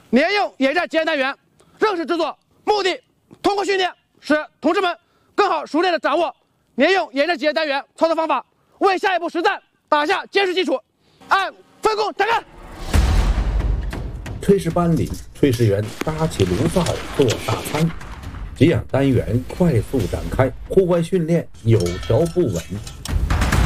联用野战检验单元正式制作，目的通过训练使同志们更好熟练地掌握联用野战检验单元操作方法，为下一步实战打下坚实基础。按分工展开。 炊事班里，炊事员搭起炉灶做大餐，给养单元快速展开，户外训练有条不紊，